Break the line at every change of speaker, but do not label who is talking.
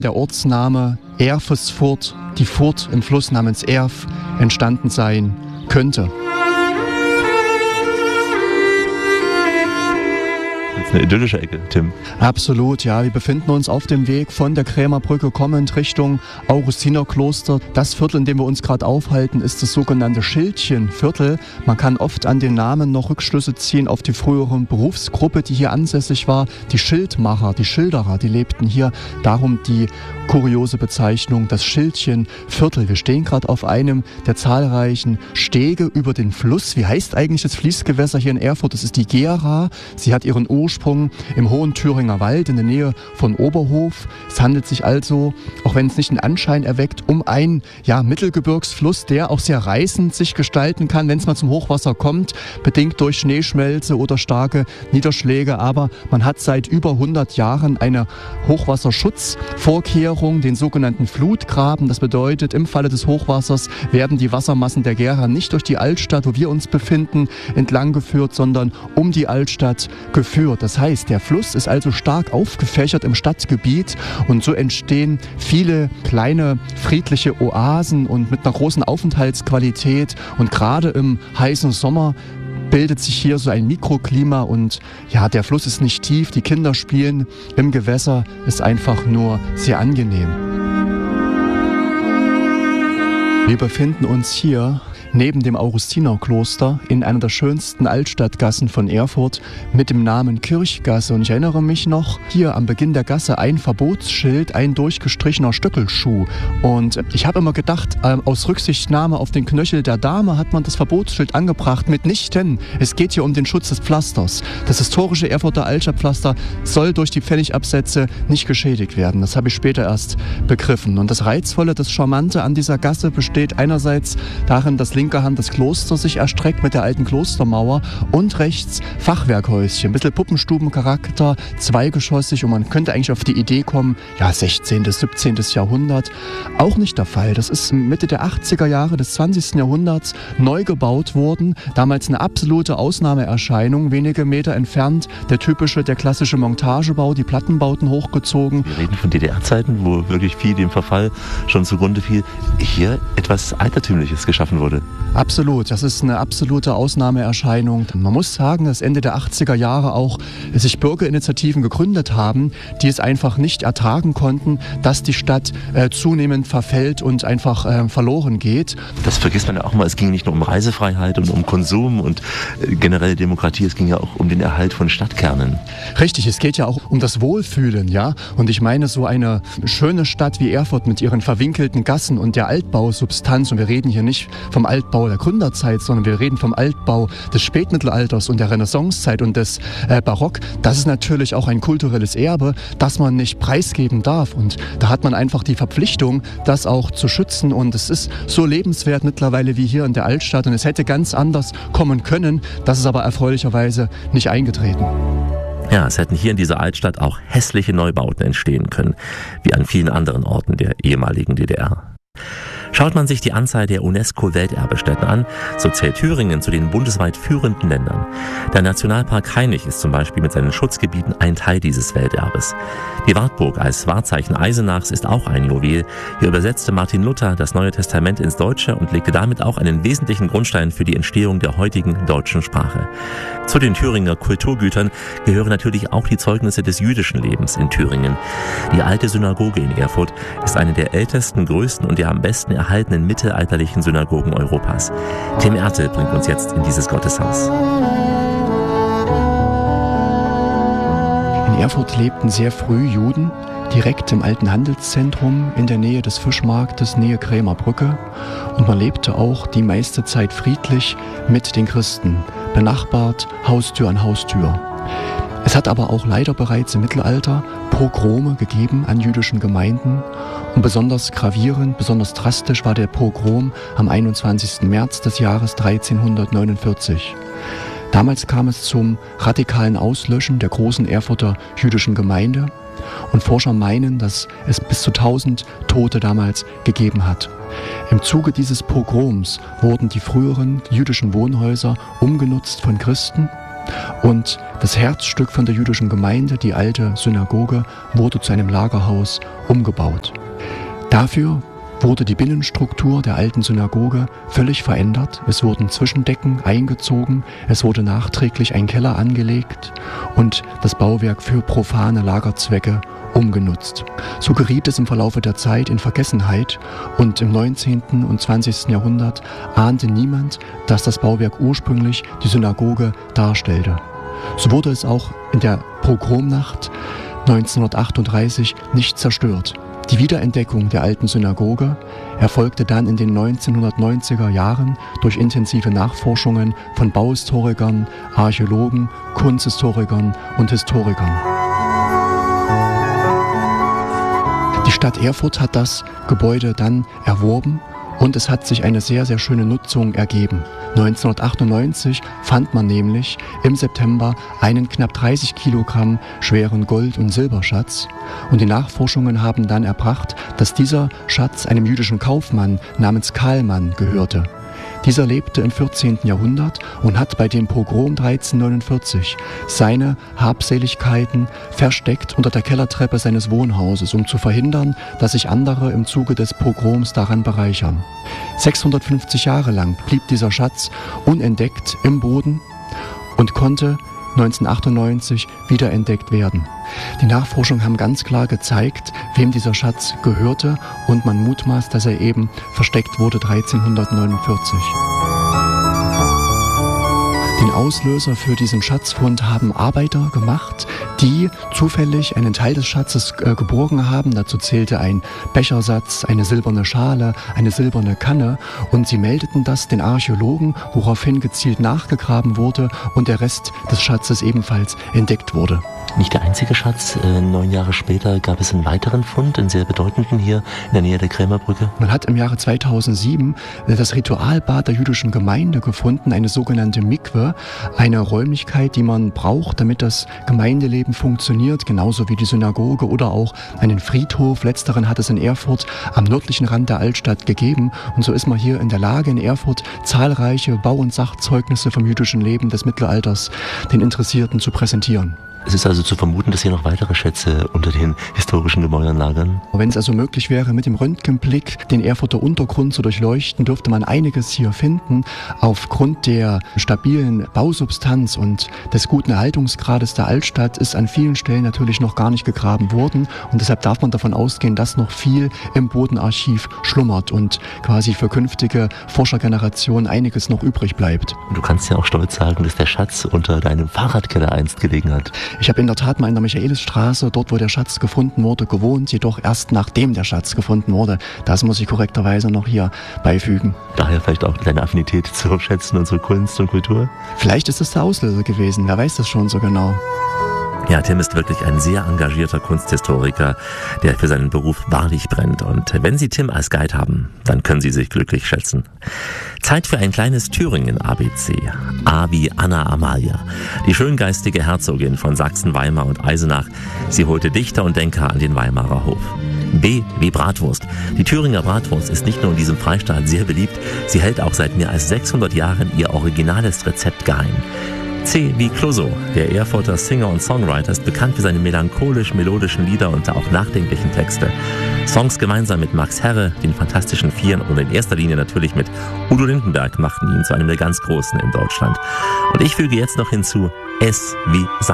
der Ortsname Erfesfurt, die Furt im Fluss namens Erf, entstanden sein könnte.
Eine idyllische Ecke, Tim.
Absolut, ja. Wir befinden uns auf dem Weg von der Krämerbrücke kommend Richtung Augustinerkloster. Das Viertel, in dem wir uns gerade aufhalten, ist das sogenannte Schildchenviertel. Man kann oft an den Namen noch Rückschlüsse ziehen auf die frühere Berufsgruppe, die hier ansässig war. Die Schildmacher, die Schilderer, die lebten hier. Darum die kuriose Bezeichnung, das Schildchenviertel. Wir stehen gerade auf einem der zahlreichen Stege über den Fluss. Wie heißt eigentlich das Fließgewässer hier in Erfurt? Das ist die Gera. Sie hat ihren Ursprung im hohen Thüringer Wald in der Nähe von Oberhof. Es handelt sich also, auch wenn es nicht den Anschein erweckt, um einen Mittelgebirgsfluss, der auch sehr reißend sich gestalten kann, wenn es mal zum Hochwasser kommt, bedingt durch Schneeschmelze oder starke Niederschläge. Aber man hat seit über 100 Jahren eine Hochwasserschutzvorkehrung, den sogenannten Flutgraben. Das bedeutet, im Falle des Hochwassers werden die Wassermassen der Gera nicht durch die Altstadt, wo wir uns befinden, entlang geführt, sondern um die Altstadt geführt. Das heißt, der Fluss ist also stark aufgefächert im Stadtgebiet und so entstehen viele kleine friedliche Oasen und mit einer großen Aufenthaltsqualität, und gerade im heißen Sommer bildet sich hier so ein Mikroklima und der Fluss ist nicht tief, die Kinder spielen im Gewässer, ist einfach nur sehr angenehm. Wir befinden uns hier neben dem Augustinerkloster in einer der schönsten Altstadtgassen von Erfurt mit dem Namen Kirchgasse. Und ich erinnere mich noch, hier am Beginn der Gasse ein Verbotsschild, ein durchgestrichener Stöckelschuh. Und ich habe immer gedacht, aus Rücksichtnahme auf den Knöchel der Dame hat man das Verbotsschild angebracht. Mitnichten. Es geht hier um den Schutz des Pflasters. Das historische Erfurter Altstadtpflaster soll durch die Pfennigabsätze nicht geschädigt werden. Das habe ich später erst begriffen. Und das Reizvolle, das Charmante an dieser Gasse besteht einerseits darin, dass linker Hand das Kloster sich erstreckt mit der alten Klostermauer und rechts Fachwerkhäuschen, ein bisschen Puppenstubencharakter, zweigeschossig, und man könnte eigentlich auf die Idee kommen, 16., 17. Jahrhundert. Auch nicht der Fall. Das ist Mitte der 80er Jahre des 20. Jahrhunderts neu gebaut worden. Damals eine absolute Ausnahmeerscheinung, wenige Meter entfernt der klassische Montagebau, die Plattenbauten hochgezogen.
Wir reden von DDR-Zeiten, wo wirklich viel dem Verfall schon zugrunde fiel. Hier etwas Altertümliches geschaffen wurde.
Absolut, das ist eine absolute Ausnahmeerscheinung. Man muss sagen, dass Ende der 80er Jahre auch sich Bürgerinitiativen gegründet haben, die es einfach nicht ertragen konnten, dass die Stadt zunehmend verfällt und einfach verloren geht.
Das vergisst man ja auch mal, es ging nicht nur um Reisefreiheit und um Konsum und generelle Demokratie, es ging ja auch um den Erhalt von Stadtkernen.
Richtig, es geht ja auch um das Wohlfühlen, ja. Und ich meine, so eine schöne Stadt wie Erfurt mit ihren verwinkelten Gassen und der Altbausubstanz, und wir reden hier nicht vom Altbau der Gründerzeit, sondern wir reden vom Altbau des Spätmittelalters und der Renaissancezeit und des Barock. Das ist natürlich auch ein kulturelles Erbe, das man nicht preisgeben darf. Und da hat man einfach die Verpflichtung, das auch zu schützen. Und es ist so lebenswert mittlerweile wie hier in der Altstadt. Und es hätte ganz anders kommen können. Das ist aber erfreulicherweise nicht eingetreten.
Ja, es hätten hier in dieser Altstadt auch hässliche Neubauten entstehen können, wie an vielen anderen Orten der ehemaligen DDR. Schaut man sich die Anzahl der UNESCO-Welterbestätten an, so zählt Thüringen zu den bundesweit führenden Ländern. Der Nationalpark Hainich ist zum Beispiel mit seinen Schutzgebieten ein Teil dieses Welterbes. Die Wartburg als Wahrzeichen Eisenachs ist auch ein Juwel. Hier übersetzte Martin Luther das Neue Testament ins Deutsche und legte damit auch einen wesentlichen Grundstein für die Entstehung der heutigen deutschen Sprache. Zu den Thüringer Kulturgütern gehören natürlich auch die Zeugnisse des jüdischen Lebens in Thüringen. Die alte Synagoge in Erfurt ist eine der ältesten, größten und der am besten erhaltenen mittelalterlichen Synagogen Europas. Tim Ertel bringt uns jetzt in dieses Gotteshaus.
In Erfurt lebten sehr früh Juden, direkt im alten Handelszentrum in der Nähe des Fischmarktes, Nähe Krämerbrücke. Und man lebte auch die meiste Zeit friedlich mit den Christen, benachbart, Haustür an Haustür. Es hat aber auch leider bereits im Mittelalter Pogrome gegeben an jüdischen Gemeinden. Und besonders gravierend, besonders drastisch war der Pogrom am 21. März des Jahres 1349. Damals kam es zum radikalen Auslöschen der großen Erfurter jüdischen Gemeinde. Und Forscher meinen, dass es bis zu 1000 Tote damals gegeben hat. Im Zuge dieses Pogroms wurden die früheren jüdischen Wohnhäuser umgenutzt von Christen. Und das Herzstück von der jüdischen Gemeinde, die alte Synagoge, wurde zu einem Lagerhaus umgebaut. Dafür wurde die Binnenstruktur der alten Synagoge völlig verändert. Es wurden Zwischendecken eingezogen, es wurde nachträglich ein Keller angelegt und das Bauwerk für profane Lagerzwecke umgenutzt. So geriet es im Verlaufe der Zeit in Vergessenheit und im 19. und 20. Jahrhundert ahnte niemand, dass das Bauwerk ursprünglich die Synagoge darstellte. So wurde es auch in der Pogromnacht 1938 nicht zerstört. Die Wiederentdeckung der alten Synagoge erfolgte dann in den 1990er Jahren durch intensive Nachforschungen von Bauhistorikern, Archäologen, Kunsthistorikern und Historikern. Die Stadt Erfurt hat das Gebäude dann erworben und es hat sich eine sehr, sehr schöne Nutzung ergeben. 1998 fand man nämlich im September einen knapp 30 Kilogramm schweren Gold- und Silberschatz. Und die Nachforschungen haben dann erbracht, dass dieser Schatz einem jüdischen Kaufmann namens Kahlmann gehörte. Dieser lebte im 14. Jahrhundert und hat bei dem Pogrom 1349 seine Habseligkeiten versteckt unter der Kellertreppe seines Wohnhauses, um zu verhindern, dass sich andere im Zuge des Pogroms daran bereichern. 650 Jahre lang blieb dieser Schatz unentdeckt im Boden und konnte 1998 wiederentdeckt werden. Die Nachforschungen haben ganz klar gezeigt, wem dieser Schatz gehörte und man mutmaßt, dass er eben versteckt wurde 1349. Den Auslöser für diesen Schatzfund haben Arbeiter gemacht, die zufällig einen Teil des Schatzes geborgen haben. Dazu zählte ein Bechersatz, eine silberne Schale, eine silberne Kanne und sie meldeten das den Archäologen, woraufhin gezielt nachgegraben wurde und der Rest des Schatzes ebenfalls entdeckt wurde.
Nicht der einzige Schatz. 9 Jahre später gab es einen weiteren Fund, einen sehr bedeutenden hier in der Nähe der Krämerbrücke.
Man hat im Jahre 2007 das Ritualbad der jüdischen Gemeinde gefunden, eine sogenannte Mikwe, eine Räumlichkeit, die man braucht, damit das Gemeindeleben funktioniert, genauso wie die Synagoge oder auch einen Friedhof. Letzteren hat es in Erfurt am nördlichen Rand der Altstadt gegeben und so ist man hier in der Lage, in Erfurt zahlreiche Bau- und Sachzeugnisse vom jüdischen Leben des Mittelalters den Interessierten zu präsentieren.
Es ist also zu vermuten, dass hier noch weitere Schätze unter den historischen Gemäuern lagern.
Wenn es also möglich wäre, mit dem Röntgenblick den Erfurter Untergrund zu durchleuchten, dürfte man einiges hier finden. Aufgrund der stabilen Bausubstanz und des guten Erhaltungsgrades der Altstadt ist an vielen Stellen natürlich noch gar nicht gegraben worden und deshalb darf man davon ausgehen, dass noch viel im Bodenarchiv schlummert und quasi für künftige Forschergenerationen einiges noch übrig bleibt.
Und du kannst ja auch stolz sagen, dass der Schatz unter deinem Fahrradkeller einst gelegen hat.
Ich habe in der Tat mal in der Michaelisstraße, dort wo der Schatz gefunden wurde, gewohnt, jedoch erst nachdem der Schatz gefunden wurde. Das muss ich korrekterweise noch hier beifügen.
Daher vielleicht auch deine Affinität zu Schätzen und zu Kunst und Kultur?
Vielleicht ist es der Auslöser gewesen, wer weiß das schon so genau.
Ja, Tim ist wirklich ein sehr engagierter Kunsthistoriker, der für seinen Beruf wahrlich brennt. Und wenn Sie Tim als Guide haben, dann können Sie sich glücklich schätzen. Zeit für ein kleines Thüringen-ABC. A wie Anna Amalia, die schöngeistige Herzogin von Sachsen, Weimar und Eisenach. Sie holte Dichter und Denker an den Weimarer Hof. B wie Bratwurst. Die Thüringer Bratwurst ist nicht nur in diesem Freistaat sehr beliebt, sie hält auch seit mehr als 600 Jahren ihr originales Rezept geheim. C wie Clouseau. Der Erfurter Singer und Songwriter ist bekannt für seine melancholisch-melodischen Lieder und auch nachdenklichen Texte. Songs gemeinsam mit Max Herre, den Fantastischen Vieren und in erster Linie natürlich mit Udo Lindenberg machten ihn zu einem der ganz Großen in Deutschland. Und ich füge jetzt noch hinzu S wie